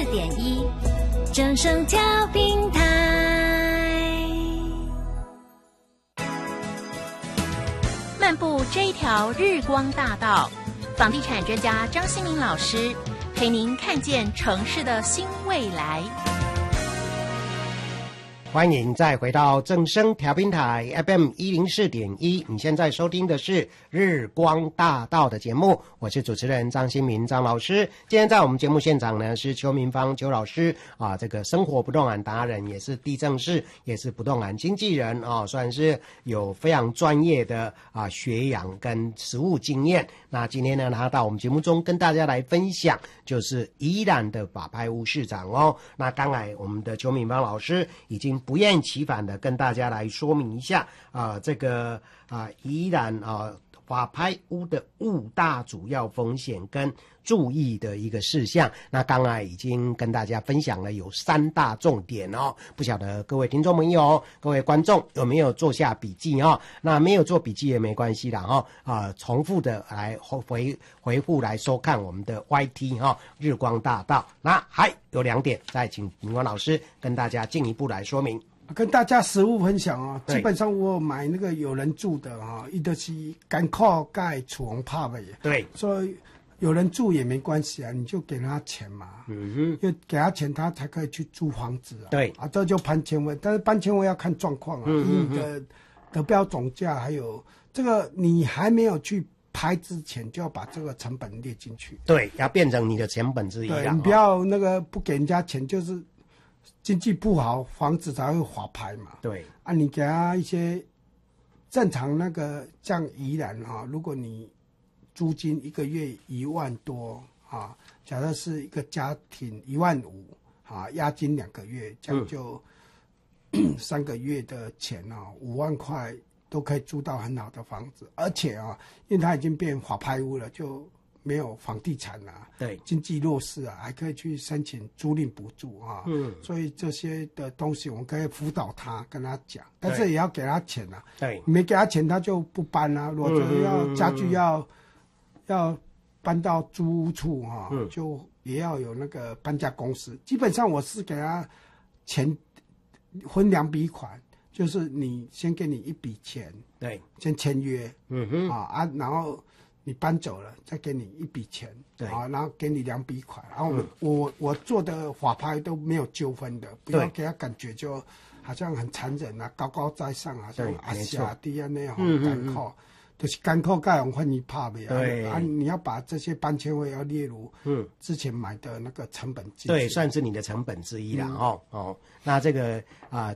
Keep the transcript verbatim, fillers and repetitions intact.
点一，正声调频台。漫步这一条日光大道，房地产专家张新民老师陪您看见城市的新未来。 欢迎再回到正声调频台 F M 一零四点一，你现在收听的是日光大道的节目，我是主持人张新民张老师。今天在我们节目现场呢是邱明芳邱老师啊，这个生活不动产达人，也是地政士，也是不动产经纪人啊，算是有非常专业的啊学养跟实务经验。那今天呢，他到我们节目中跟大家来分享，就是宜兰的法拍屋市场哦。那刚才我们的邱明芳老师已经不厌其烦的跟大家来说明一下啊、呃，这个啊、呃、宜兰啊、呃、法拍屋的五大主要风险跟注意的一个事项。那刚才已经跟大家分享了有三大重点哦，不晓得各位听众朋友、各位观众有没有做下笔记哦？那没有做笔记也没关系啦哈、哦，啊、呃，重复的来回回复来收看我们的 Y T 哈、哦、日光大道。那还有两点，再请明光老师跟大家进一步来说明。 跟大家实物分享啊，基本上我买那个有人住的啊，伊都是干靠盖厝红怕的， 对， 所以有人住也没关系啊，你就给他钱嘛，嗯哼，因为给他钱他才可以去租房子啊， 对， 啊，这就搬迁位，但是搬迁位要看状况啊，嗯哼哼，你的得标总价还有这个你还没有去拍之前就要把这个成本列进去， 对，要变成你的成本之一啊， 对，你不要那个不给人家钱就是经济不好，房子才会滑拍嘛。 对啊，你给他一些正常那个像宜兰哈，如果你租金一个月一万多啊，假设是一个家庭一万五啊，押金两个月，这样就、嗯、三个月的钱啊，五万块都可以租到很好的房子，而且啊，因为它已经变法拍屋了，就没有房地产啊， 对， 经济弱势啊，还可以去申请租赁补助啊，嗯，所以这些的东西我们可以辅导他，跟他讲，但是也要给他钱啊， 对， 没给他钱他就不搬啊，如果说要家具要、嗯、要搬到租屋处啊、嗯，就也要有那个搬家公司。基本上我是给他钱分两笔款，就是你先给你一笔钱， 对， 先签约， 嗯哼， 啊啊，然后你搬走了，再给你一笔钱， 对， 啊，然后给你两笔款，然后我、嗯、我我做的法拍都没有纠纷的，不要给他感觉就好像很残忍啊，高高在上啊，像阿下低啊那样干扣，就是干扣盖用换你怕呗，对啊，你要把这些搬迁费要列入嗯之前买的那个成本进去， 对，算是你的成本之一啦、嗯、哦哦，那这个啊、呃、